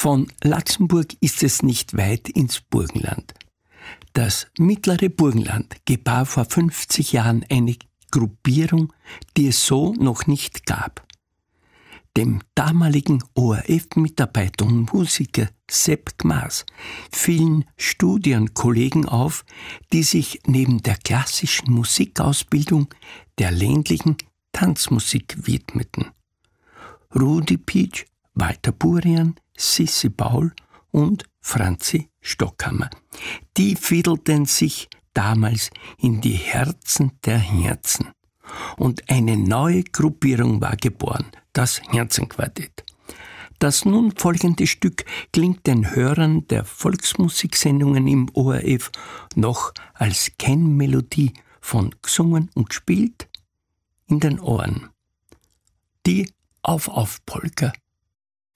Von Laxenburg ist es nicht weit ins Burgenland. Das mittlere Burgenland gebar vor 50 Jahren eine Gruppierung, die es so noch nicht gab. Dem damaligen ORF-Mitarbeiter und Musiker Sepp Gmaß fielen Studienkollegen auf, die sich neben der klassischen Musikausbildung der ländlichen Tanzmusik widmeten. Rudi Pietsch, Walter Burian, Sissi Baul und Franzi Stockhammer. Die fiedelten sich damals in die Herzen der Herzen. Und eine neue Gruppierung war geboren, das Herzenquartett. Das nun folgende Stück klingt den Hörern der Volksmusiksendungen im ORF noch als Kennmelodie von gesungen und gespielt in den Ohren. Die Auf-Auf-Polka